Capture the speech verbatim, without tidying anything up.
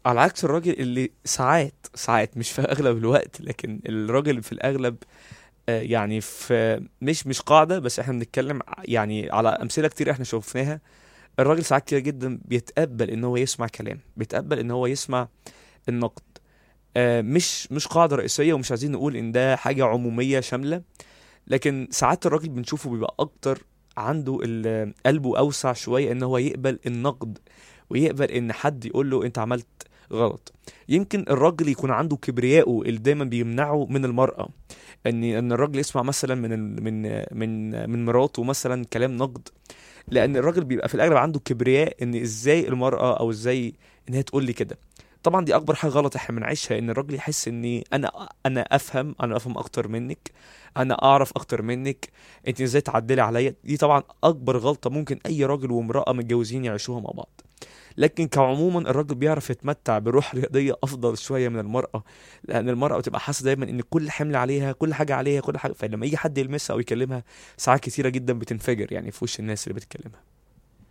على عكس الراجل اللي ساعات ساعات مش في اغلب الوقت، لكن الراجل في الاغلب آه، يعني في مش مش قاعدة، بس احنا بنتكلم ع- يعني على امثلة كتير احنا شوفناها. الراجل ساعات كتير جدا بيتقبل ان هو يسمع كلام، بيتقبل ان هو يسمع النقد. آه، مش مش قاعدة رئيسية، ومش عايزين نقول ان ده حاجة عمومية شاملة، لكن ساعات الراجل بنشوفه بيبقى اكتر عنده ال- قلبه اوسع شوية ان هو يقبل النقد، ويقبل ان حد يقول له انت عملت غلط. يمكن الراجل يكون عنده كبرياءه اللي دايما بيمنعه من المرأة، ان ان الراجل يسمع مثلا من ال- من من من مراته مثلا كلام نقد، لان الراجل بيبقى في الاغلب عنده كبرياء ان ازاي المرأة او ازاي ان هي تقول لي كده. طبعا دي اكبر حاجه غلط احنا بنعيشها، ان الراجل يحس اني انا انا افهم انا افهم اكتر منك، انا اعرف اكتر منك، انت ازاي تعدلي عليا. دي طبعا اكبر غلطه ممكن اي راجل وامراه متجوزين يعيشوها مع بعض. لكن كعموما الراجل بيعرف يتمتع بروح رياضيه افضل شويه من المراه، لان المراه بتبقى حاسه دايما ان كل حمل عليها، كل حاجه عليها، كل حاجه، فلما يجي حد يلمسها او يكلمها ساعات كتيره جدا بتنفجر يعني في وش الناس اللي بتكلمها.